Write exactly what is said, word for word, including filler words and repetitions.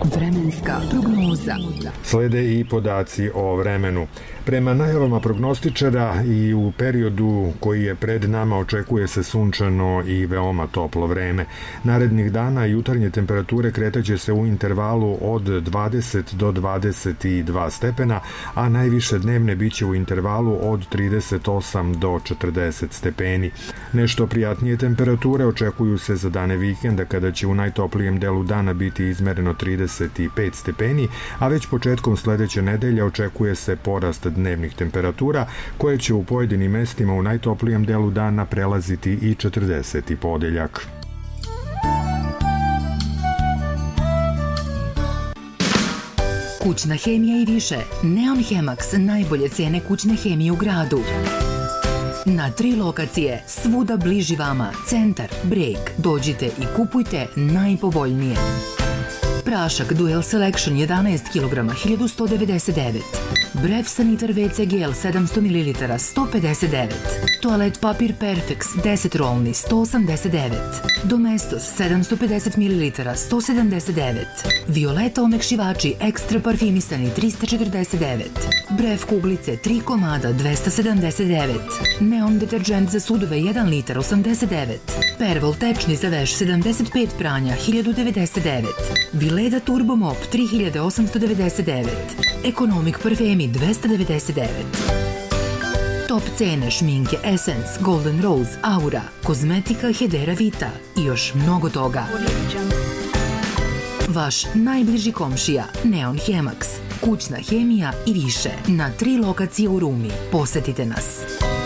Vremenska prognoza. Slede i podaci o vremenu. Prema najavama prognostičara i u periodu koji je pred nama očekuje se sunčano i veoma toplo vreme. Narednih dana jutarnje temperature kretaće se u intervalu od dvadeset do dvadeset dva stepena, a najviše dnevne biće u intervalu od trideset osam do četrdeset stepeni. Nešto prijatnije temperature očekuju se za dane vikenda, kada će u najtoplijem delu dana biti izmereno trideset pet stepeni, a već početkom sledeće nedelje očekuje se porast dnevnih temperatura, koje će u pojedinim mestima u najtoplijem delu dana prelaziti i četrdeseti podeljak. Kućna hemija i više. Neon Hemax, najbolje cene kućne hemije u gradu. Na tri lokacije, svuda bliži vama, Centar, Breg. Dođite i kupujte najpovoljnije. Prašak Dual Selection jedanaest kilograma, hiljadu sto devedeset devet. Bref Sanitar ve ce gel sedamsto mililitara, sto pedeset devet. Toalet papir Perfex deset rolni, sto osamdeset devet. Domestos sedamsto pedeset mililitara, sto sedamdeset devet. Violeta omekšivači ekstra parfimisani, trista četrdeset devet. Bref kuglice tri komada, dvesta sedamdeset devet. Neon deterđent za sudove jedan litar, osamdeset devet. Pervol tečni za veš sedamdeset pet pranja, hiljadu devedeset devet. Vileda Turbo Mop tri hiljade osamsto devedeset devet. Economic parfemi dvesta devedeset devet. Top cene šminke Essence, Golden Rose, Aura, kozmetika Hedera Vita i još mnogo toga. Vaš najbliži komšija Neon Hemax, kućna hemija i više, na tri lokacije u Rumi. Posetite nas.